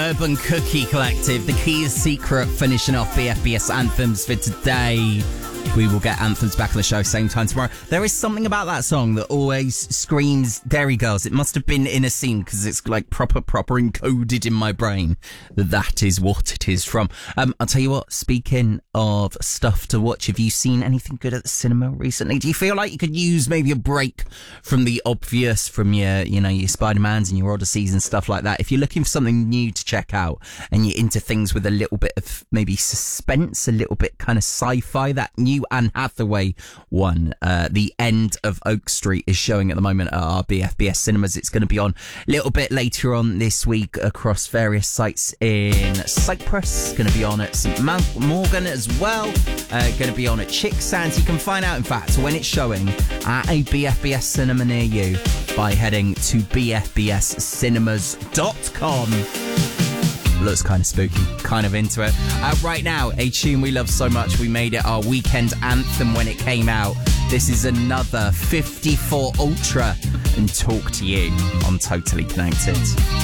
Urban Cookie Collective, The Key is Secret, finishing off BFBS anthems for today. We will get anthems back on the show same time tomorrow. There is something about that song that always screams Dairy Girls. It must have been in a scene because it's like proper encoded in my brain that is what it is from. I'll tell you what, speaking of stuff to watch, have you seen anything good at the cinema recently? Do you feel like you could use maybe a break from the obvious, from your Spider-Mans and your Odysseys and stuff like that? If you're looking for something new to check out and you're into things with a little bit of maybe suspense, a little bit kind of sci-fi, that new Anne Hathaway one, The End of Oak Street, is showing at the moment at our BFBS cinemas. It's going to be on a little bit later on this week across various sites in Cyprus. Going to be on at St Morgan as well. Going to be on at Chicksands. You can find out, in fact, when it's showing at a BFBS cinema near you by heading to bfbscinemas.com. Looks kind of spooky, kind of into it. Right now, a tune we love so much, we made it our weekend anthem when it came out. This is another 54 Ultra and Talk to You on Totally Connected.